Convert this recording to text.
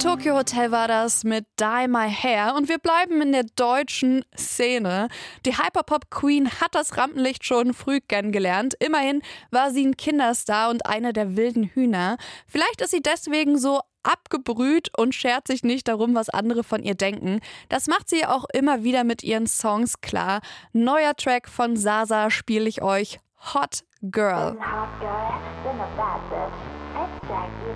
Tokyo Hotel war das mit Dye My Hair und wir bleiben in der deutschen Szene. Die Hyperpop-Queen hat das Rampenlicht schon früh kennengelernt. Immerhin war sie ein Kinderstar und eine der wilden Hühner. Vielleicht ist sie deswegen so abgebrüht und schert sich nicht darum, was andere von ihr denken. Das macht sie auch immer wieder mit ihren Songs klar. Neuer Track von Sasa spiele ich euch, Hot Girl.